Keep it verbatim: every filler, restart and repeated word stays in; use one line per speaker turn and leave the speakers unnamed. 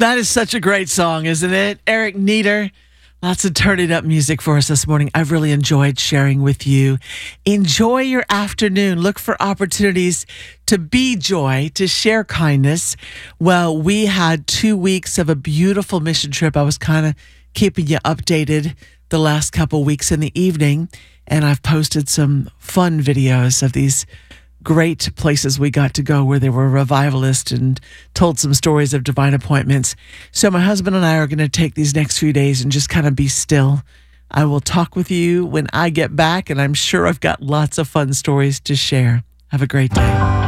That is such a great song, isn't it? Eric Nieder. Lots of turn it up music for us this morning. I've really enjoyed sharing with you. Enjoy your afternoon. Look for opportunities to be joy, to share kindness. Well, we had two weeks of a beautiful mission trip. I was kind of keeping you updated the last couple weeks in the evening, and I've posted some fun videos of these great places we got to go where they were revivalists and told some stories of divine appointments. So my husband and I are going to take these next few days and just kind of be still. I will talk with you when I get back, and I'm sure I've got lots of fun stories to share. Have a great day.